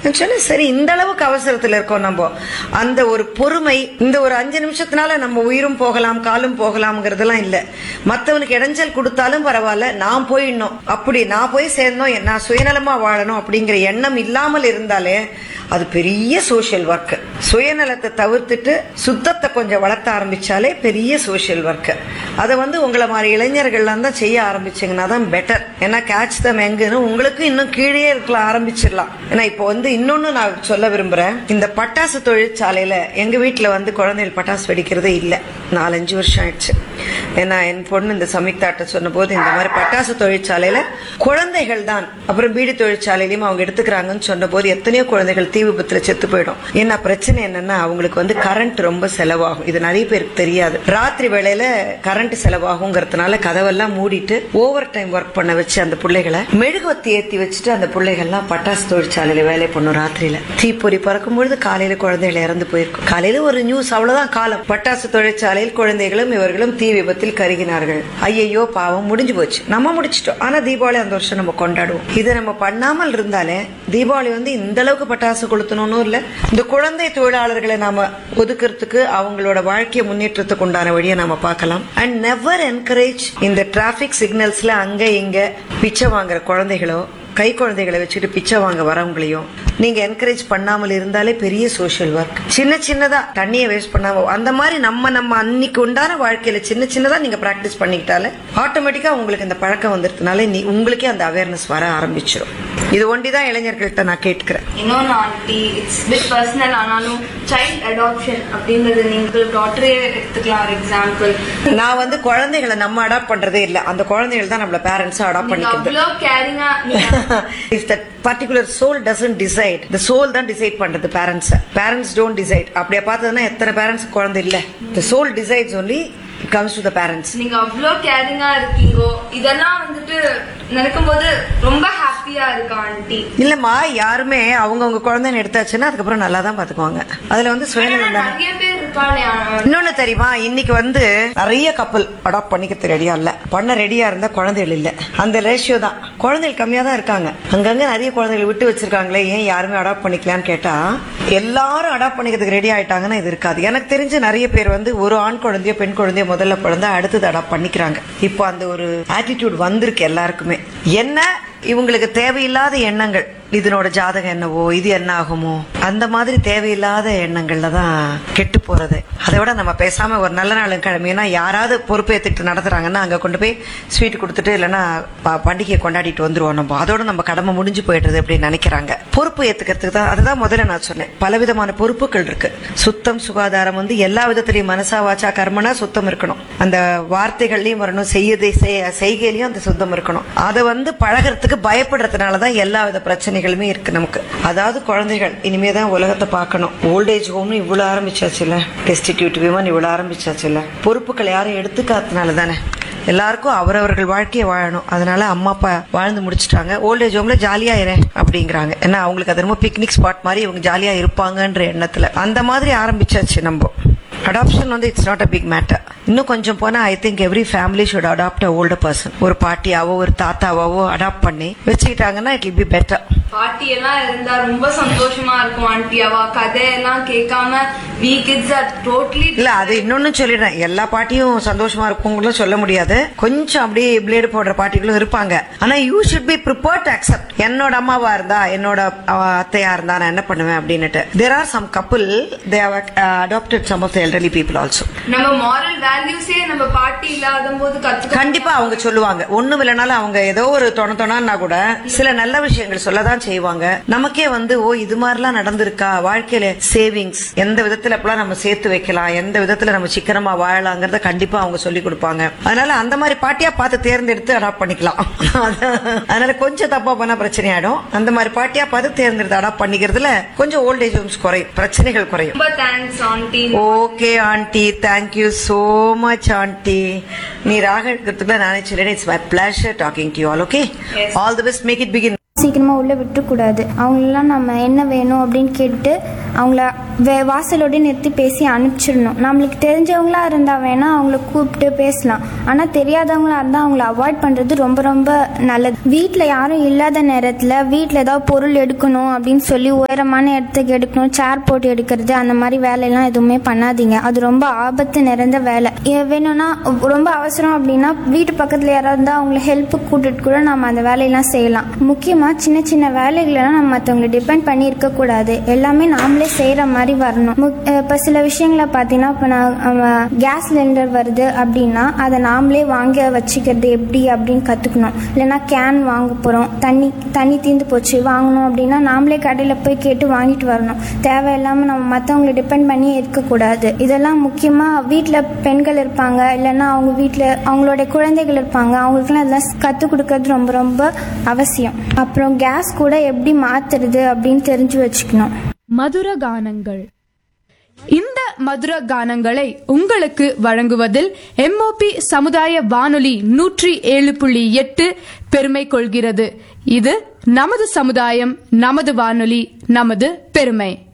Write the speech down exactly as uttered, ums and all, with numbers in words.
சொன்ன சரி, இந்த அளவுக்கு அவசரத்துல இருக்கோம் நம்ம. அந்த ஒரு பொறுமை, இந்த ஒரு அஞ்சு நிமிஷத்தினால நம்ம உயிரும் போகலாம் காலும் போகலாம்ங்கிறதெல்லாம் இல்ல. மத்தவனுக்கு இடைஞ்சல் கொடுத்தாலும் பரவாயில்ல, நான் போயிடணும், அப்படி நான் போய் சேர்ந்தோம், நான் சுயநலமா வாழணும் அப்படிங்கிற எண்ணம் இல்லாமல் இருந்தாலே அது பெரிய சோசியல் ஒர்க். சுயநலத்தை தவிர்த்துட்டு சுத்தத்தை கொஞ்சம் வளர்த்த ஆரம்பிச்சாலே பெரிய சோசியல் ஒர்க். அதை வந்து உங்களை மாதிரி இளைஞர்கள்லாம் தான் செய்ய ஆரம்பிச்சீங்கன்னா தான் பெட்டர். ஏன்னா கேட்ச் தம் எங்குன்னு உங்களுக்கு இன்னும் கீழே இருக்கலாம் ஆரம்பிச்சிடலாம். ஏன்னா இப்போ வந்து இன்னொன்னு நான் சொல்ல விரும்புறேன். இந்த பட்டாசு தொழிற்சாலையில எங்க வீட்டுல வந்து குழந்தைகள் பட்டாசு வெடிக்கிறதே இல்லை, நாலஞ்சு வருஷம் ஆயிடுச்சு. ஏன்னா என் பொண்ணு இந்த சமிக்தாட்ட சொன்ன போது இந்த மாதிரி பட்டாசு தொழிற்சாலையில குழந்தைகள் தான், அப்புறம் பீடி தொழிற்சாலையிலயும் அவங்க எடுத்துக்கிறாங்கன்னு சொன்ன போது எத்தனையோ குழந்தைகள் தீ விபத்துல செத்து போயிடும். ஏன்னா பிரச்சனை என்னன்னா அவங்களுக்கு வந்து கரண்ட் ரொம்ப செலவாகும். இது நிறைய பேருக்கு தெரியாது. ராத்திரி வேளையில கரண்ட் செலவாகுங்கிறதுனால கதவெல்லாம் மூடிட்டு ஓவர் டைம் ஒர்க் பண்ண வச்சு அந்த பிள்ளைகளை மெழுகுவத்தி ஏத்தி வச்சுட்டு அந்த பிள்ளைகள்லாம் பட்டாசு தொழிற்சாலையில வேலை பண்ணும். ராத்திரியில தீப்பொறி பறக்கும் பொழுது காலையில குழந்தைகள் இறந்து போயிருக்கும். காலையில ஒரு நியூஸ், அவ்வளவுதான் காலம். பட்டாசு தொழிற்சாலையில் குழந்தைகளும் இவர்களும் தீ விபத்தில் கருகினார்கள். ஐயையோ பாவம், முடிஞ்சு போச்சு, நம்ம முடிச்சிட்டோம். ஆனா தீபாவளி அந்த வருஷம் நம்ம கொண்டாடுவோம். இதை நம்ம பண்ணாமல் இருந்தாலே தீபாவளி வந்து இந்த அளவுக்கு பட்டாசு கொளுத்தணும் இல்ல. இந்த குழந்தை தொழிலாளர்களை நாம ஒதுக்கிறதுக்கு, அவங்களோட வாழ்க்கை முன்னேற்றத்துக்கு உண்டான வழியை நாம பார்க்கலாம். அண்ட் நெவர் என்கரேஜ் இந்த டிராபிக் சிக்னல்ஸ்ல அங்க இங்க பிச்சை வாங்குற குழந்தைகளோ, கை குழந்தைகளை வச்சுட்டு பிச்சை வாங்க வரவங்களையும் நீங்க என்கரேஜ் பண்ணாமல் இருந்தாலே பெரிய சோசியல் ஒர்க். சின்ன சின்னதா தண்ணியை வேஸ்ட் பண்ணாம அந்த மாதிரி நம்ம நம்ம அன்னைக்கு உண்டான வாழ்க்கையில சின்ன சின்னதா நீங்க பிராக்டிஸ் பண்ணிக்கிட்டாலே ஆட்டோமேட்டிக்கா உங்களுக்கு இந்த பழக்கம் வந்துருதுனால நீ உங்களுக்கே அந்த அவேர்னஸ் வர ஆரம்பிச்சிடும். இது ஒண்டிதான் இளைஞர்கள்ட்ட நான் கேட்கிறேன். இன்னொன்னு ஆண்டி, இட்ஸ் பிட் பர்சனல், ஆனாலும் சைல்ட் அடாப்ஷன் அப்படின்றது நீங்கள் டாக்டரே எடுத்துக்கலாம். ஒரு எக்ஸாம்பிள், நான் வந்து குழந்தைகளை நம்ம அடாப்ட் பண்றதே இல்ல, அந்த குழந்தைகள் தான் நம்மள பேரண்ட்ஸ் அடாப்ட் பண்ணிக்கிறது. If that particular soul doesn't decide, the soul தான் டிசைட் பண்றது, பேரண்ட்ஸ் பேரண்ட்ஸ் don't decide. அப்படியே பார்த்ததுன்னா எத்தனை பேரண்ட்ஸ் குழந்தை இல்ல. The soul decides only, it comes to the parents. நீங்க அவ்வளோ கேரிங்கா இருக்கீங்கோ, இதெல்லாம் வந்துட்டு நினைக்கும் போது ரொம்ப ஹாப்பியா இருக்கா ஆண்டி. இல்லம்மா, யாருமே அவங்கவுங்க குழந்தைன்னு எடுத்தாச்சுன்னா அதுக்கப்புறம் நல்லா தான் பாத்துக்குவாங்க. அதுல வந்து சுயநலம் தான். நிறைய பேர் இருக்காங்க. இன்னொன்னு தெரியுமா, இன்னைக்கு வந்து நிறைய கப்பல் அடாப்ட் பண்ணிக்கிறது ரெடியா இல்ல, பண்ண ரெடியா இருந்தா குழந்தைகள் இல்ல. அந்த ரேஷியோ தான், குழந்தைகள் கம்மியா தான் இருக்காங்க. அங்கங்க நிறைய குழந்தைகள் விட்டு வச்சிருக்காங்களே, ஏன் யாருமே அடாப்ட் பண்ணிக்கலான்னு கேட்டா எல்லாரும் அடாப்ட் பண்ணிக்கிறதுக்கு ரெடி ஆயிட்டாங்கன்னா இது இருக்காது. எனக்கு தெரிஞ்ச நிறைய பேர் வந்து ஒரு ஆண் குழந்தையோ பெண் குழந்தையோ முதல்ல பிறந்தா அடுத்தது அடாப்ட் பண்ணிக்கிறாங்க. இப்போ அந்த ஒரு ஆட்டிடியூட் வந்திருக்கு எல்லாருக்குமே. என்ன இவங்களுக்கு தேவையில்லாத எண்ணங்கள், இதனோட ஜாதகம் என்னவோ, இது என்ன ஆகுமோ, அந்த மாதிரி தேவையில்லாத எண்ணங்கள்ல தான் கெட்டு போறது. அதை விட நம்ம பேசாம ஒரு நல்ல நாள் கிழமைனா யாராவது பொறுப்பேற்றுட்டு நடத்துறாங்கன்னா அங்க கொண்டு போய் ஸ்வீட் கொடுத்துட்டு இல்லைன்னா பண்டிகையை கொண்டாடிட்டு வந்துருவோம். நம்ம அதோட நம்ம கடமை முடிஞ்சு போயிடுறது அப்படின்னு நினைக்கிறாங்க. பொறுப்பு ஏத்துக்கிறதுக்கு தான், அதுதான் முதல்ல நான் சொன்னேன், பலவிதமான பொறுப்புகள் இருக்கு. சுத்தம் சுகாதாரம் வந்து எல்லா விதத்திலையும் மனசா வாச்சா கர்மனா சுத்தம் இருக்கணும். அந்த வார்த்தைகள்லயும் வரணும், செய்யதை செய்கையிலயும் அந்த சுத்தம் இருக்கணும். அதை வந்து பழகிறதுக்கு பயப்படுறதுனாலதான் எல்லா வித பிரச்சனைகளுமே இருக்கு நமக்கு. அதாவது குழந்தைகள் இனிமேதான் உலகத்தை பார்க்கணும். ஓல்டேஜ் ஹோம் இவ்வளவு ஆரம்பிச்சாச்சுல, டெஸ்டிடியூட் விமன் இவ்வளவு ஆரம்பிச்சாச்சுல, பொறுப்புகள் யாரும் எடுத்துக்காதனால தானே. எல்லாருக்கும் அவரவர்கள் வாழ்க்கையை வாழணும். அதனால அம்மா அப்பா வாழ்ந்து முடிச்சுட்டாங்க, ஓல்டேஜ் ஹோம்ல ஜாலியா இரு அப்படிங்கிறாங்க. ஏன்னா அவங்களுக்கு அது ரொம்ப பிக்னிக் ஸ்பாட் மாதிரி இவங்க ஜாலியா இருப்பாங்கன்ற எண்ணத்துல அந்த மாதிரி ஆரம்பிச்சாச்சு. நம்ம அடாப்ஷன் வந்து it's not a big matter. இன்னும் கொஞ்சம் போனா I think every family should adapt a older person. ஒரு பாட்டியாவோ ஒரு தாத்தாவோ அடாப்ட் பண்ணி வச்சுக்கிட்டாங்கன்னா இட் வில் பி பெட்டர். பாட்டி எல்லாம் இருந்தா ரொம்ப சந்தோஷமா இருக்கும் ஆண்டி. அவ கதையெல்லாம் கேட்காம we kids are totally இல்ல. அது இன்னொன்னு சொல்லிடுறேன், எல்லா பாட்டியும் சந்தோஷமா இருக்குங்களும் சொல்ல முடியாது. கொஞ்சம் அப்படியே பிளேடு போடுற பாட்டிகளும் இருப்பாங்க. ஆனா you should be prepared to accept. என்னோட அம்மாவா இருந்தா, என்னோட அத்தையா இருந்தா நான் என்ன பண்ணுவேன் அப்படின்னுட்டு. there are some couple they have adopted some of the elderly people also. நம்ம moral valuesே நம்ம பாட்டி இல்லாத போது கத்துக்க கண்டிப்பா அவங்க சொல்லுவாங்க. ஒண்ணும் இல்லனாலும் அவங்க ஏதோ ஒரு தொண தொணன்னா கூட சில நல்ல விஷயங்கள் சொல்லதான் செய்வாங்க. நமக்கே வந்து ஓ இது மாதிரிலாம் நடந்திருக்கா, வாழ்க்கையில சேவிங்ஸ் எந்த விதத்துல எப்பலாம் நம்ம சேர்த்து வைக்கலாம், எந்த விதத்துல நம்ம சிக்கனமா வாழலாங்கிறத கண்டிப்பா அவங்க சொல்லி கொடுப்பாங்க. அதனால அந்த மாதிரி பாட்டியா பார்த்து தேர்ந்தெடுத்து அடாப்ட் பண்ணிக்கலாம். அதனால கொஞ்சம் தப்பா பண்ணா பிரச்சனை ஆயிடும். அந்த மாதிரி பாட்டியா பார்த்து தேர்ந்தெடுத்து அடாப்ட் பண்ணிக்கிறதுல கொஞ்சம் ஓல்டேஜ் ஹோம்ஸ் குறையும், பிரச்சனைகள் குறையும். Okay aunty, thank you so much aunty. நீ ராக எடுக்கிறதுக்குள்ள நானே சொல்றேன். It's my pleasure talking to you all. Okay, all the best, make it begin. சீக்கிரமாக உள்ளே விட்டுக்கூடாது. அவங்களெலாம் நம்ம என்ன வேணும் அப்படின்னு கேட்டு அவங்கள வே வாசலோடு நிறுத்தி பேசி அனுப்பிச்சிடணும். நம்மளுக்கு தெரிஞ்சவங்களா இருந்தால் வேணால் அவங்கள கூப்பிட்டு பேசலாம். ஆனால் தெரியாதவங்களா இருந்தால் அவங்கள அவாய்ட் பண்ணுறது ரொம்ப ரொம்ப நல்லது. வீட்டில் யாரும் இல்லாத நேரத்தில் வீட்டில் ஏதாவது பொருள் எடுக்கணும் அப்படின்னு சொல்லி உயரமான இடத்துக்கு எடுக்கணும், சேர் போட்டு எடுக்கிறது, அந்த மாதிரி வேலையெல்லாம் எதுவுமே பண்ணாதீங்க. அது ரொம்ப ஆபத்து நிறைந்த வேலை. வேணும்னா ரொம்ப அவசரம் அப்படின்னா வீட்டு பக்கத்தில் யாராவது இருந்தால் அவங்கள ஹெல்ப்புக்கு கூட்டிட்டு கூட நம்ம அந்த வேலையெல்லாம் செய்யலாம். முக்கியமாக சின்ன சின்ன வேலைகளெல்லாம் நம்ம மற்றவங்களை டிபெண்ட் பண்ணி இருக்கக்கூடாது. எல்லாமே நாமளே செய்கிற மாதிரி வரணும். இப்போ சில விஷயங்களை பார்த்தீங்கன்னா, இப்போ நான் கேஸ் சிலிண்டர் வருது அப்படின்னா அதை நாமளே வாங்க வச்சுக்கிறது எப்படி அப்படின்னு கற்றுக்கணும். இல்லைன்னா கேன் வாங்க போகிறோம், தண்ணி தண்ணி தீர்ந்து போச்சு வாங்கணும் அப்படின்னா நாமளே கடையில் போய் கேட்டு வாங்கிட்டு வரணும். தேவையில்லாமல் நம்ம மற்றவங்களை டிபெண்ட் பண்ணி இருக்கக்கூடாது. இதெல்லாம் முக்கியமாக வீட்டில் பெண்கள் இருப்பாங்க, இல்லைன்னா அவங்க வீட்டில் அவங்களோட குழந்தைகள் இருப்பாங்க, அவங்களுக்குலாம் இதெல்லாம் கற்றுக் கொடுக்கறது ரொம்ப ரொம்ப அவசியம். அப்புறம் கேஸ் கூட எப்படி மாற்றுறது அப்படின்னு தெரிஞ்சு வச்சுக்கணும். மதுர கானங்கள். இந்த மதுர கானங்களை உங்களுக்கு வழங்குவதில் எம்ஓபி சமுதாய வானொலி நூற்றி ஏழு புள்ளி எட்டு பெருமை கொள்கிறது. இது நமது சமுதாயம், நமது வானொலி, நமது பெருமை.